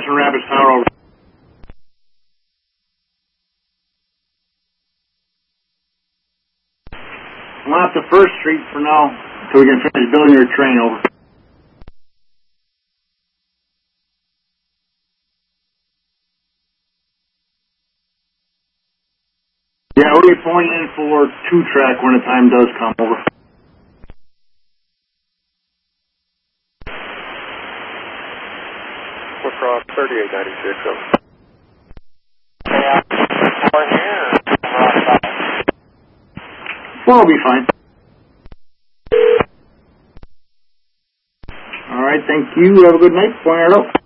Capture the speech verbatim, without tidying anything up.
crossing Rapids Tower over. I'm off to First Street for now, until we can finish building your train over. Yeah, we'll be pulling in for two track when the time does come over. We'll cross thirty-eight ninety-six over. Yeah, we're here. Well, we'll be fine. All right, thank you. Have a good night. Point it out.